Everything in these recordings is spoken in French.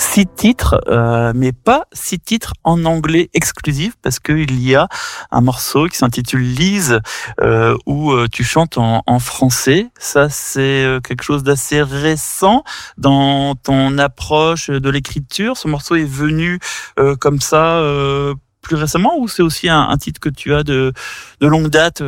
6 titres, mais pas 6 titres en anglais exclusif, parce qu'il y a un morceau qui s'intitule Lise, où tu chantes en français. Ça, c'est quelque chose d'assez récent dans ton approche de l'écriture. Ce morceau est venu comme ça plus récemment, ou c'est aussi un titre que tu as de longue date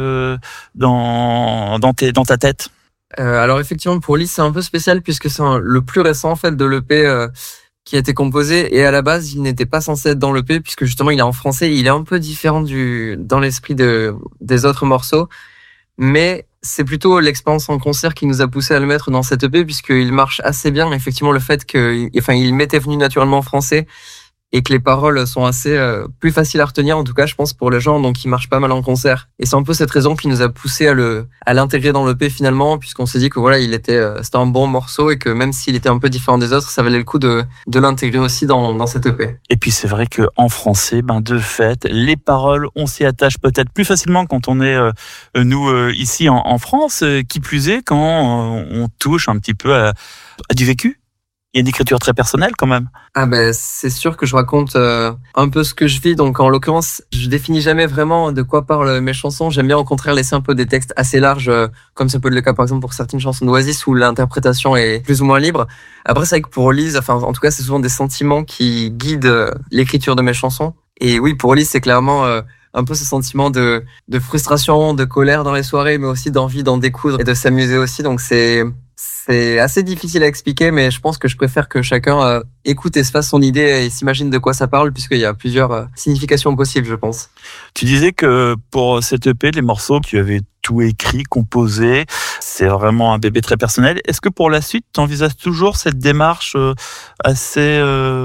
dans ta tête? Alors effectivement, pour Lise, c'est un peu spécial puisque c'est le plus récent en fait de l'EP qui a été composé, et à la base, il n'était pas censé être dans l'EP puisque justement il est en français, il est un peu différent dans l'esprit des autres morceaux, mais c'est plutôt l'expérience en concert qui nous a poussé à le mettre dans cette EP puisqu'il marche assez bien. Effectivement, le fait il m'était venu naturellement en français et que les paroles sont assez plus faciles à retenir, en tout cas je pense pour les gens, donc il marche pas mal en concert. Et c'est un peu cette raison qui nous a poussé à l'intégrer dans l'EP finalement, puisqu'on s'est dit que voilà, c'était un bon morceau et que même s'il était un peu différent des autres, ça valait le coup de l'intégrer aussi dans cette EP. Et puis c'est vrai qu'en français, de fait, les paroles, on s'y attache peut-être plus facilement quand on est nous ici en France, qui plus est quand on touche un petit peu à du vécu. Il y a une écriture très personnelle quand même. Ah c'est sûr que je raconte un peu ce que je vis. Donc en l'occurrence, je définis jamais vraiment de quoi parlent mes chansons. J'aime bien au contraire laisser un peu des textes assez larges, comme ça peut être le cas par exemple pour certaines chansons d'Oasis où l'interprétation est plus ou moins libre. Après c'est vrai que pour Lise, en tout cas c'est souvent des sentiments qui guident l'écriture de mes chansons. Et oui, pour Lise c'est clairement un peu ce sentiment de frustration, de colère dans les soirées, mais aussi d'envie d'en découdre et de s'amuser aussi. Donc c'est assez difficile à expliquer, mais je pense que je préfère que chacun écoute et se fasse son idée et s'imagine de quoi ça parle, puisqu'il y a plusieurs significations possibles, je pense. Tu disais que pour cette EP, les morceaux, tu avais tout écrit, composé. C'est vraiment un bébé très personnel. Est-ce que pour la suite, tu envisages toujours cette démarche assez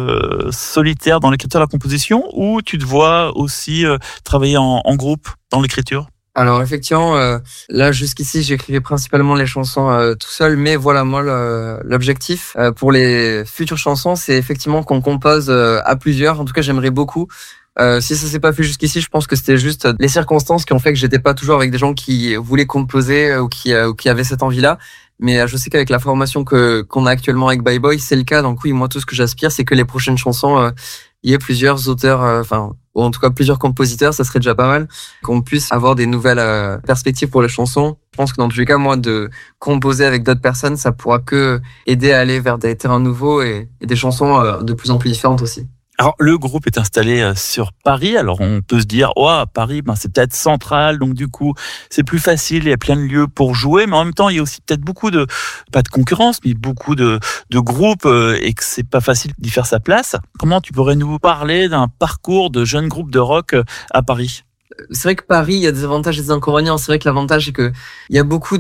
solitaire dans l'écriture de la composition, ou tu te vois aussi travailler en groupe dans l'écriture ? Alors effectivement, là jusqu'ici j'écrivais principalement les chansons tout seul, mais voilà, moi l'objectif pour les futures chansons, c'est effectivement qu'on compose à plusieurs. En tout cas, j'aimerais beaucoup. Si ça s'est pas fait jusqu'ici, je pense que c'était juste les circonstances qui ont fait que j'étais pas toujours avec des gens qui voulaient composer ou qui avaient cette envie-là. Mais je sais qu'avec la formation qu'on a actuellement avec Bye Boy, c'est le cas. Donc oui, moi tout ce que j'aspire, c'est que les prochaines chansons, il y ait plusieurs auteurs, ou en tout cas plusieurs compositeurs, ça serait déjà pas mal, qu'on puisse avoir des nouvelles perspectives pour les chansons. Je pense que dans tous les cas, moi, de composer avec d'autres personnes, ça pourra que aider à aller vers des terrains nouveaux et des chansons de plus en plus différentes aussi. Alors, le groupe est installé sur Paris. Alors, on peut se dire, Paris, c'est peut-être central, donc du coup, c'est plus facile, il y a plein de lieux pour jouer, mais en même temps, il y a aussi peut-être beaucoup pas de concurrence, mais beaucoup de groupes, et que c'est pas facile d'y faire sa place. Comment tu pourrais nous parler d'un parcours de jeunes groupes de rock à Paris ? C'est vrai que Paris, il y a des avantages et des inconvénients. C'est vrai que l'avantage, c'est que il y a beaucoup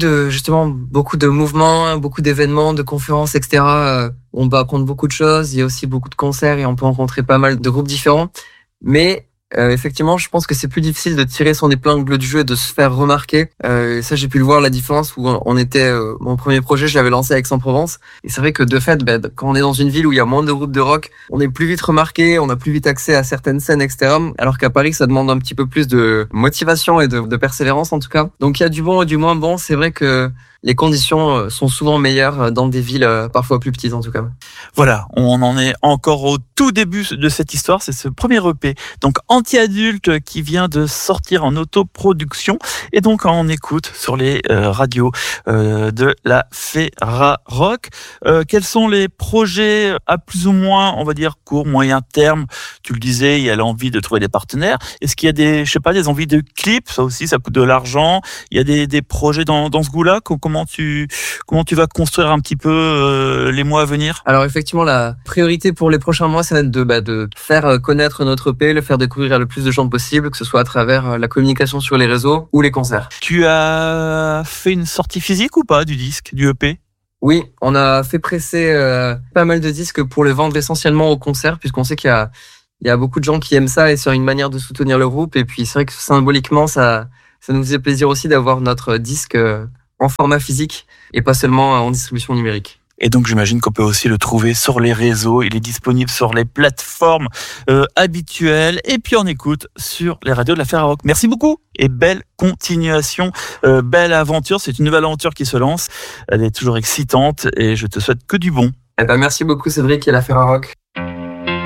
de mouvements, beaucoup d'événements, de conférences, etc. On raconte beaucoup de choses. Il y a aussi beaucoup de concerts et on peut rencontrer pas mal de groupes différents. Mais effectivement, je pense que c'est plus difficile de tirer son épingle du jeu et de se faire remarquer. Ça, j'ai pu le voir, la différence où on était. Mon premier projet, je l'avais lancé à Aix-en-Provence. Et c'est vrai que de fait, quand on est dans une ville où il y a moins de groupes de rock, on est plus vite remarqué, on a plus vite accès à certaines scènes, etc. Alors qu'à Paris, ça demande un petit peu plus de motivation et de persévérance, en tout cas. Donc il y a du bon et du moins bon. C'est vrai que les conditions sont souvent meilleures dans des villes parfois plus petites, en tout cas. Voilà, on en est encore au tout début de cette histoire. C'est ce premier EP, donc Anti-Adulte, qui vient de sortir en autoproduction et donc on écoute sur les radios de la Ferrarock. Quels sont les projets à plus ou moins, on va dire, court, moyen terme? Tu le disais, il y a l'envie de trouver des partenaires. Est-ce qu'il y a des envies de clips? Ça aussi, ça coûte de l'argent. Il y a des projets dans ce goût-là. Comment tu vas construire un petit peu les mois à venir? Alors effectivement, la priorité pour les prochains mois, ça va être de faire connaître notre EP, le faire découvrir à le plus de gens possible, que ce soit à travers la communication sur les réseaux ou les concerts. Tu as fait une sortie physique ou pas du disque, du EP? Oui, on a fait presser pas mal de disques pour les vendre essentiellement au concert, puisqu'on sait qu'il y a beaucoup de gens qui aiment ça et c'est une manière de soutenir le groupe. Et puis c'est vrai que symboliquement, ça nous faisait plaisir aussi d'avoir notre disque en format physique et pas seulement en distribution numérique. Et donc j'imagine qu'on peut aussi le trouver sur les réseaux, il est disponible sur les plateformes habituelles, et puis on écoute sur les radios de la Ferrarock. Merci beaucoup et belle continuation, belle aventure, c'est une nouvelle aventure qui se lance, elle est toujours excitante et je te souhaite que du bon. Merci beaucoup Cédric et la Ferrarock.